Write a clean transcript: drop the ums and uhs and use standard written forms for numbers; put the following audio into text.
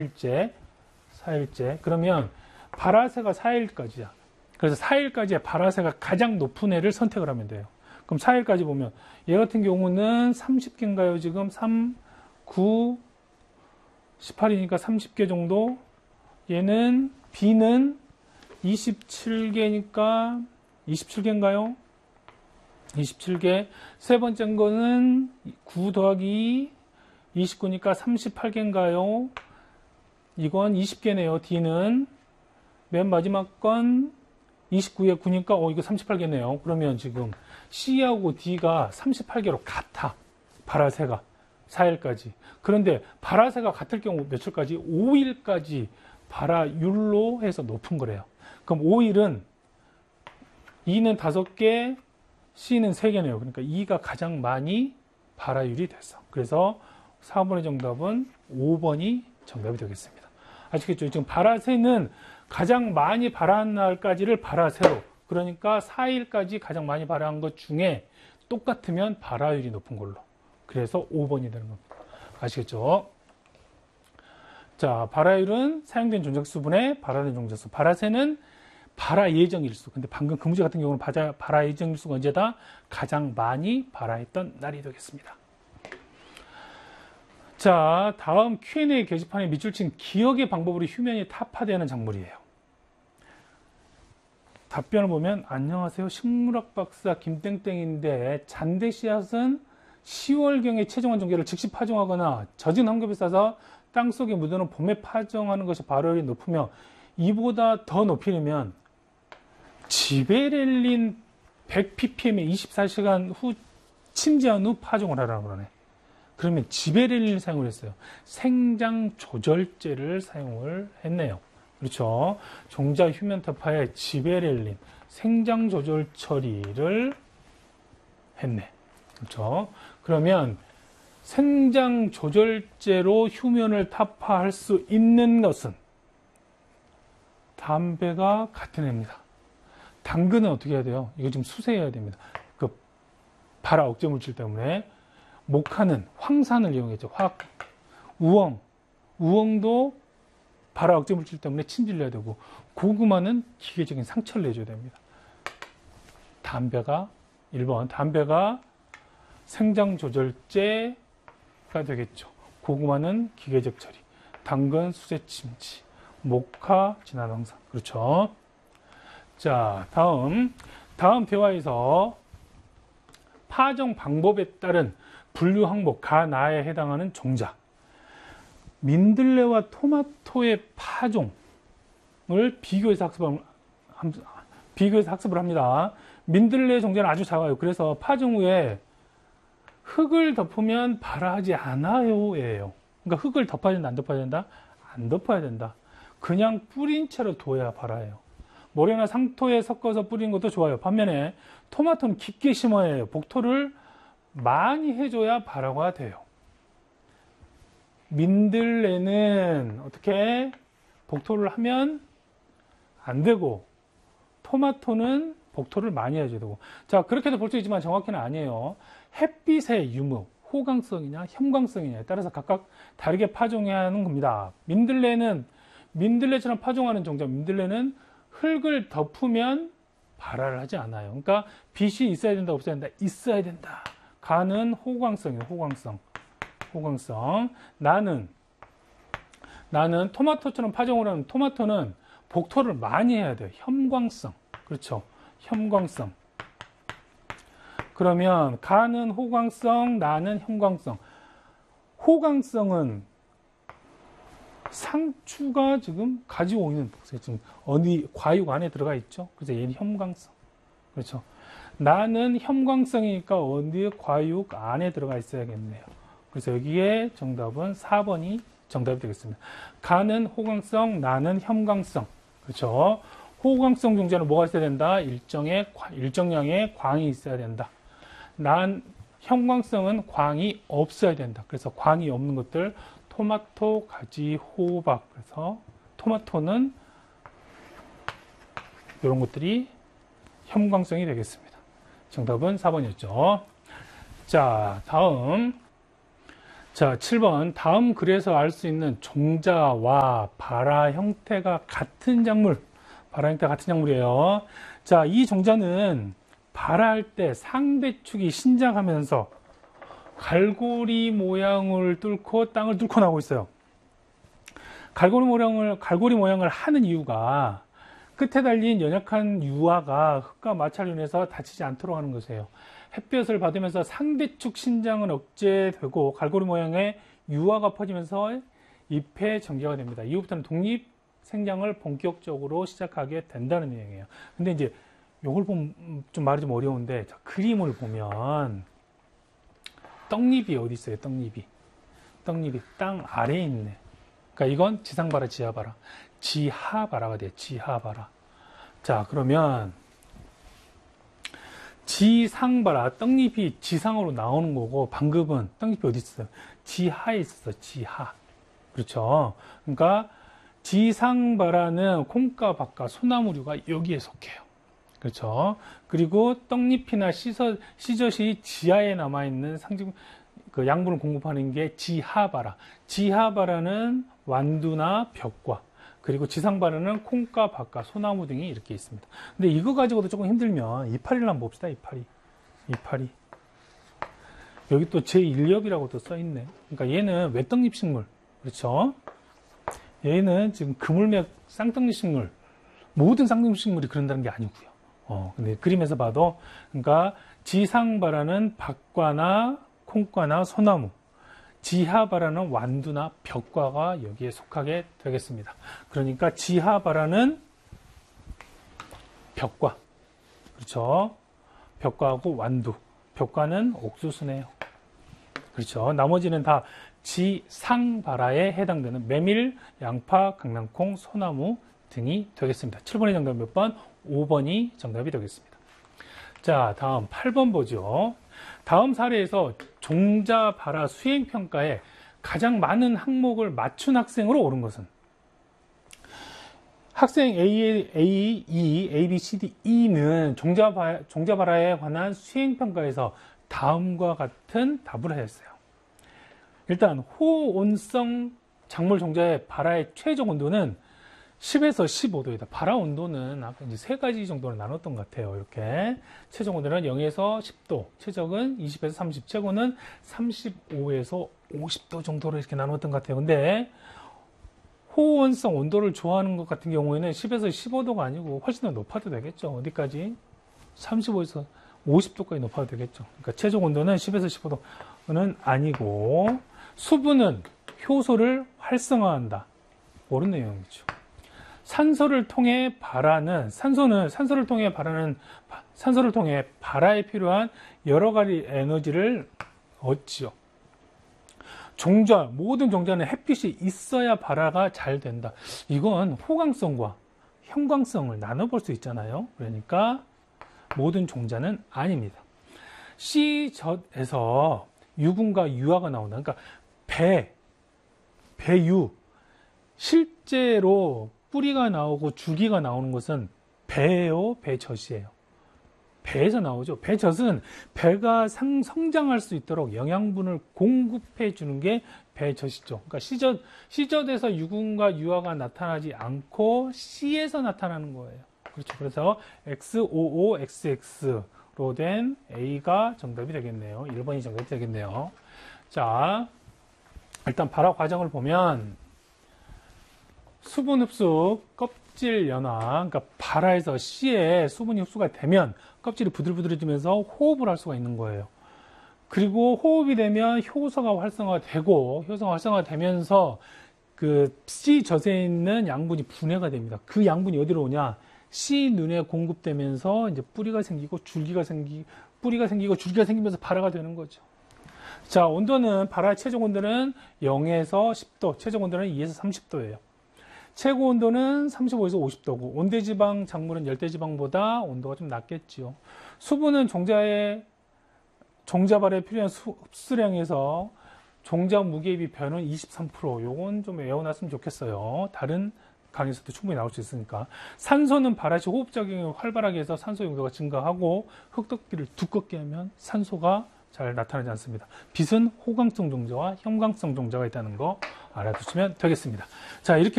4일째. 그러면 발화세가 4일까지야. 그래서 4일까지의 발화세가 가장 높은 애를 선택을 하면 돼요. 그럼 4일까지 보면 얘 같은 경우는 30개인가요? 지금 3, 9, 18이니까 30개 정도. 얘는 B는 27개니까 27개인가요? 27개. 세 번째 거는 9 더하기 29니까 38개인가요? 이건 20개네요. D는. 맨 마지막 건 29에 9니까 이거 38개네요. 그러면 지금 C하고 D가 38개로 같아. 발화세가 4일까지. 그런데 발화세가 같을 경우 며칠까지? 5일까지 발화율로 해서 높은 거래요. 그럼 5일은 E는 5개, C는 3개네요. 그러니까 E가 가장 많이 발화율이 됐어. 그래서 4번의 정답은 5번이 정답이 되겠습니다. 아시겠죠? 지금 발화세는 가장 많이 발화한 날까지를 발화세로, 그러니까 4일까지 가장 많이 발화한 것 중에 똑같으면 발화율이 높은 걸로. 그래서 5번이 되는 겁니다. 아시겠죠? 자, 발화율은 사용된 종착수분의 발화된 종착수. 발화세는 발화 예정 일수. 근데 방금 그 문제 같은 경우는 발화 예정 일수가 언제다? 가장 많이 발화했던 날이 되겠습니다. 자, 다음 Q&A 게시판에 밑줄 친 기억의 방법으로 휴면이 타파되는 작물이에요. 답변을 보면 안녕하세요. 식물학 박사 김땡땡인데 잔대 씨앗은 10월경에 최종한 종자를 즉시 파종하거나 젖은 헝겊에 싸서 땅속에 묻어놓은 봄에 파종하는 것이 발효율이 높으며 이보다 더 높이려면 지베렐린 100ppm에 24시간 후 침지한 후 파종을 하라고 그러네. 그러면 지베렐린을 사용을 했어요. 생장 조절제를 사용을 했네요. 그렇죠. 종자 휴면 타파에 지베렐린 생장 조절 처리를 했네. 그렇죠. 그러면 생장 조절제로 휴면을 타파할 수 있는 것은 담배가 같은 애입니다. 당근은 어떻게 해야 돼요? 이거 지금 수세해야 됩니다. 그 발화 억제 물질 때문에. 목화는 황산을 이용했죠. 우엉도 발화 억제 물질 때문에 침질을 해야 되고, 고구마는 기계적인 상처를 내줘야 됩니다. 담배가 1번 담배가 생장 조절제가 되겠죠. 고구마는 기계적 처리, 당근 수세 침지, 목화 진한 황산. 그렇죠. 자, 다음 대화에서 파종 방법에 따른 분류 항목 가나에 해당하는 종자, 민들레와 토마토의 파종을 비교해서 학습을 합니다. 민들레 종자는 아주 작아요. 그래서 파종 후에 흙을 덮으면 발화하지 않아요예요. 그러니까 흙을 덮어야 된다, 안 덮어야 된다? 안 덮어야 된다. 그냥 뿌린 채로 둬야 발화해요. 모래나 상토에 섞어서 뿌리는 것도 좋아요. 반면에 토마토는 깊게 심어야 해요. 복토를 많이 해줘야 발화가 돼요. 민들레는 어떻게 복토를 하면 안 되고, 토마토는 복토를 많이 해줘야 되고. 자, 그렇게도 볼 수 있지만 정확히는 아니에요. 햇빛의 유무, 호강성이냐 형광성이냐에 따라서 각각 다르게 파종해야 하는 겁니다. 민들레처럼 파종하는 종자, 민들레는 흙을 덮으면 발화를 하지 않아요. 그러니까 빛이 있어야 된다, 없어야 된다? 있어야 된다. 가는 호광성이에요. 호광성. 나는 토마토처럼 파종을 하는 토마토는 복토를 많이 해야 돼요. 혐광성. 그렇죠. 혐광성. 그러면 가는 호광성, 나는 혐광성. 호광성은 상추가 지금 가지고 있는, 지금 어디 과육 안에 들어가 있죠. 그래서 얘는 혐광성. 그렇죠. 나는 혐광성이니까 어디 과육 안에 들어가 있어야겠네요. 그래서 여기에 정답은 4번이 정답이 되겠습니다. 가는 호광성, 나는 혐광성. 그렇죠. 호광성 종자는 뭐가 있어야 된다? 일정량의 광이 있어야 된다. 혐광성은 광이 없어야 된다. 그래서 광이 없는 것들, 토마토, 가지, 호박. 그래서 토마토는 이런 것들이 혐광성이 되겠습니다. 정답은 4번이었죠. 자, 다음 자, 7번. 다음 글에서 알 수 있는 종자와 발화 형태가 같은 작물. 발화 형태가 같은 작물이에요. 자, 이 종자는 발화할 때 상대축이 신장하면서 갈고리 모양을 뚫고 땅을 뚫고 나오고 있어요. 갈고리 모양을 하는 이유가 끝에 달린 연약한 유화가 흙과 마찰로 인해서 다치지 않도록 하는 것이에요. 햇볕을 받으면서 상대축 신장은 억제되고 갈고리 모양의 유화가 퍼지면서 잎의 전개가 됩니다. 이후부터는 독립 생장을 본격적으로 시작하게 된다는 내용이에요. 근데 이제 이걸 보면 좀 말이 좀 어려운데, 그림을 보면 떡잎이 어디 있어요? 떡잎이 땅 아래에 있네. 그러니까 이건 지상바라, 지하바라. 지하바라가 돼요. 지하바라. 자, 그러면 지상바라, 떡잎이 지상으로 나오는 거고, 방금은 떡잎이 어디 있어요? 지하에 있었어. 지하. 그렇죠. 그러니까 지상바라는 콩과 밭과 소나무류가 여기에 속해요. 그렇죠. 그리고 떡잎이나 씨젓이 지하에 남아있는 그 양분을 공급하는 게 지하바라. 지하바라는 완두나 벽과, 그리고 지상바라는 콩과 밭과 소나무 등이 이렇게 있습니다. 근데 이거 가지고도 조금 힘들면 이파리를 한번 봅시다. 이파리. 여기 또 제1엽이라고도 써있네. 그러니까 얘는 외떡잎 식물. 그렇죠. 얘는 지금 그물맥 쌍떡잎 식물. 모든 쌍떡잎 식물이 그런다는 게 아니고요. 근데 그림에서 봐도, 그러니까 지상바라는 밭과나 콩과나 소나무, 지하바라는 완두나 벽과가 여기에 속하게 되겠습니다. 그러니까 지하바라는 벽과, 그렇죠? 벽과하고 완두, 벽과는 옥수수네요. 그렇죠? 나머지는 다 지상바라에 해당되는 메밀, 양파, 강낭콩, 소나무 등이 되겠습니다. 7번의 정답 몇 번? 5번이 정답이 되겠습니다. 자, 다음 8번 보죠. 다음 사례에서 종자 발화 수행평가에 가장 많은 항목을 맞춘 학생으로 오른 것은? 학생 A, E, B, C, D, E는 종자 발화에 관한 수행평가에서 다음과 같은 답을 하였어요. 일단 호온성 작물 종자의 발화의 최적 온도는 10에서 15도이다. 발화 온도는 아까 이제 세 가지 정도로 나눴던 것 같아요. 이렇게. 최적 온도는 0에서 10도, 최적은 20에서 30, 최고는 35에서 50도 정도로 이렇게 나눴던 것 같아요. 근데 호온성 온도를 좋아하는 것 같은 경우에는 10에서 15도가 아니고 훨씬 더 높아도 되겠죠. 어디까지? 35에서 50도까지 높아도 되겠죠. 그러니까 최적 온도는 10에서 15도는 아니고, 수분은 효소를 활성화한다. 옳은 내용이죠. 산소를 통해 발화에 필요한 여러 가지 에너지를 얻지요. 모든 종자는 햇빛이 있어야 발화가 잘 된다. 이건 호광성과 형광성을 나눠볼 수 있잖아요. 그러니까 모든 종자는 아닙니다. 씨젖에서 유분과 유화가 나온다. 그러니까 배유, 실제로 뿌리가 나오고 줄기가 나오는 것은 배예요, 배젖이에요. 배에서 나오죠. 배젖은 배가 성장할 수 있도록 영양분을 공급해 주는 게 배젖이죠. 그러니까 씨젖에서 유분과 유화가 나타나지 않고 씨에서 나타나는 거예요. 그렇죠. 그래서 XOOXX로 된 A가 정답이 되겠네요. 1번이 정답이 되겠네요. 자, 일단 발화 과정을 보면 수분 흡수, 껍질 연화, 그러니까 발화해서 씨에 수분이 흡수가 되면 껍질이 부들부들해지면서 호흡을 할 수가 있는 거예요. 그리고 호흡이 되면 효소가 활성화되면서 그 씨 젖에 있는 양분이 분해가 됩니다. 그 양분이 어디로 오냐? 씨 눈에 공급되면서 이제 뿌리가 생기고 줄기가 생기면서 발화가 되는 거죠. 자, 온도는 발화 최종 온도는 0에서 10도, 최종 온도는 2에서 30도예요. 최고 온도는 35에서 50도고, 온대지방 작물은 열대지방보다 온도가 좀 낮겠지요. 수분은 종자 발화에 필요한 흡수량에서 종자 무게비 변은 23%. 요건 좀 외워놨으면 좋겠어요. 다른 강의에서도 충분히 나올 수 있으니까. 산소는 발화 시 호흡작용이 활발하게 해서 산소 용도가 증가하고, 흙덮기를 두껍게 하면 산소가 잘 나타나지 않습니다. 빛은 호강성 종자와 형광성 종자가 있다는 거 알아두시면 되겠습니다. 자, 이렇게